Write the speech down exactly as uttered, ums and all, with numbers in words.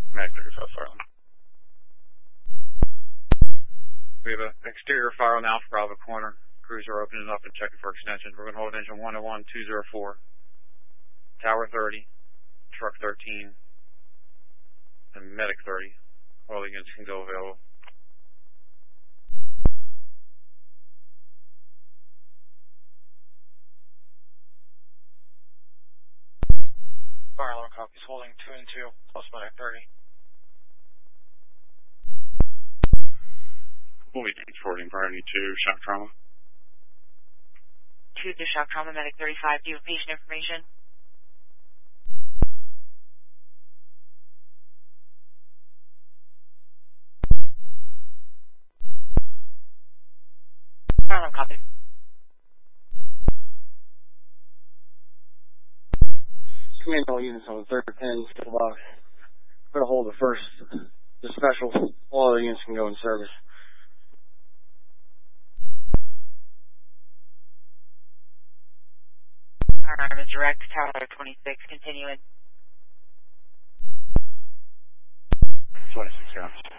Mag thirty-five fire alarm. We have an exterior fire on Alpha Bravo corner. Crews are opening up and checking for extensions. We're going to hold engine one oh one two oh four, Tower thirty, Truck thirteen, and Medic thirty. All the units can go available. Fire alarm copies holding two and two, plus Medic thirty. We'll be transporting priority to shock trauma. To the shock trauma, Medic thirty-five, do you have patient information? Fire alarm copy. Command all units on the third pin, still box. Put a hold of first, the special. All other units can go in service. Fire alarm is direct, Tower twenty-six, continuing. twenty-six counts.